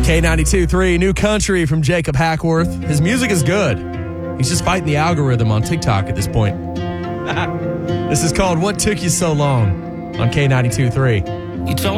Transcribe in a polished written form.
K92.3, New Country from Jacob Hackworth. His music is good. He's just fighting the algorithm on TikTok at this point. This is called What Took You So Long on K92.3. You told